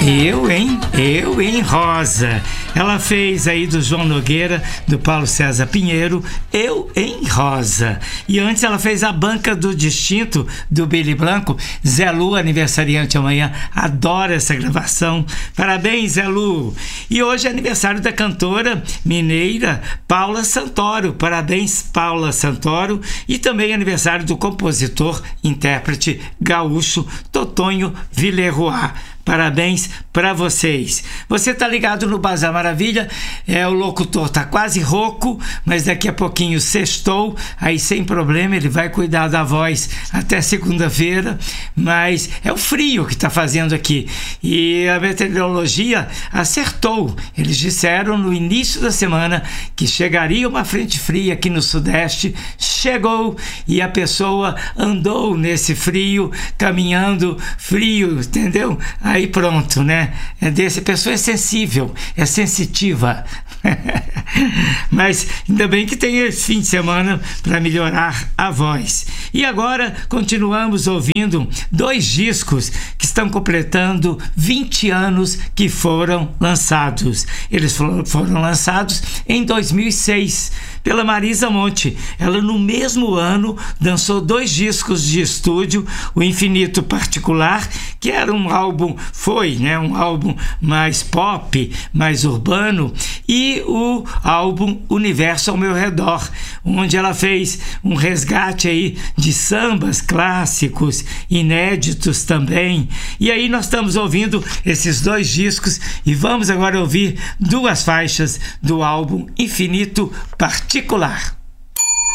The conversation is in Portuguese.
Eu, hein? Eu, hein, Rosa. Ela fez aí do João Nogueira, do Paulo César Pinheiro, Eu, em Rosa. E antes ela fez a Banca do Distinto, do Billy Blanco. Zé Lu, aniversariante amanhã, adora essa gravação. Parabéns, Zé Lu. E hoje é aniversário da cantora mineira Paula Santoro. Parabéns, Paula Santoro. E também aniversário do compositor, intérprete gaúcho Totonho Villeroy. Parabéns para vocês. Você tá ligado no Bazar Maravilha, o locutor tá quase rouco, mas daqui a pouquinho sextou, aí sem problema ele vai cuidar da voz até segunda-feira, mas é o frio que tá fazendo aqui. E a meteorologia acertou. Eles disseram no início da semana que chegaria uma frente fria aqui no Sudeste, chegou e a pessoa andou nesse frio, caminhando frio, entendeu? Aí pronto, né? A pessoa é sensível, é sensitiva. Mas ainda bem que tem esse fim de semana para melhorar a voz. E agora continuamos ouvindo 2 discos que estão completando 20 anos que foram lançados. Eles foram lançados em 2006 pela Marisa Monte. Ela no mesmo ano lançou 2 discos de estúdio, o Infinito Particular, que era um álbum, um álbum mais pop, mais urbano, e o álbum Universo ao Meu Redor, onde ela fez um resgate aí de sambas clássicos, inéditos também. E aí nós estamos ouvindo esses 2 discos e vamos agora ouvir 2 faixas do álbum Infinito Particular.